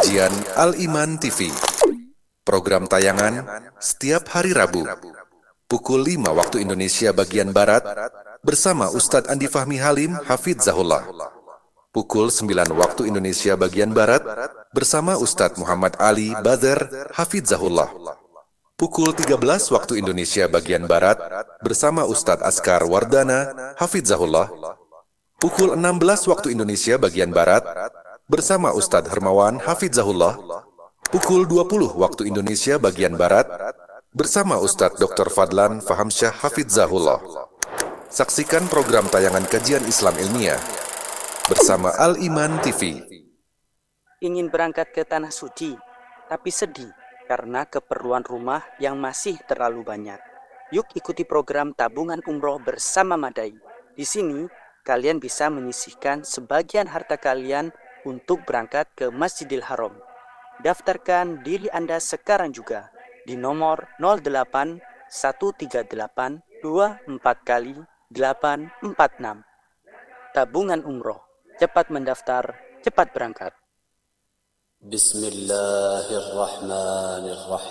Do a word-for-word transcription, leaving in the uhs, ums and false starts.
kajian Al-Iman T V. Program tayangan setiap hari Rabu, pukul lima waktu Indonesia bagian Barat, bersama Ustadz Andi Fahmi Halim Hafizahullah. Pukul sembilan waktu Indonesia bagian Barat, bersama Ustadz Muhammad Ali Badr Hafizahullah. Pukul tiga belas waktu Indonesia bagian Barat, bersama Ustadz Askar Wardana Hafizahullah. Pukul enam belas waktu Indonesia bagian Barat, bersama Ustadz Hermawan Hafizahullah. Pukul dua puluh waktu Indonesia bagian Barat, bersama Ustadz Doktor Fadlan Fahamsyah Hafizahullah. Saksikan program tayangan kajian Islam ilmiah bersama Al-Iman T V. Ingin berangkat ke Tanah Suci, tapi sedih karena keperluan rumah yang masih terlalu banyak. Yuk ikuti program tabungan umroh bersama Madai. Di sini, kalian bisa menyisihkan sebagian harta kalian untuk berangkat ke Masjidil Haram. Daftarkan diri Anda sekarang juga di nomor nol delapan satu tiga delapan dua empat kali delapan empat enam. Tabungan umroh. Cepat mendaftar, cepat berangkat. Bismillahirrahmanirrahim.